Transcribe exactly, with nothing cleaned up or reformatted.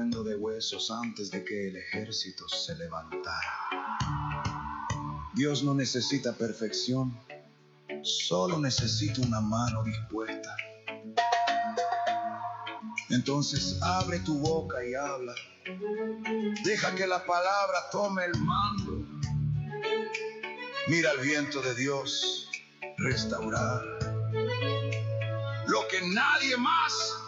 estruendo de huesos antes de que el ejército se levantara. Dios no necesita perfección, solo necesita una mano dispuesta. Entonces abre tu boca y habla. Deja que la palabra tome el mando. Mira al viento de Dios restaurar lo que nadie más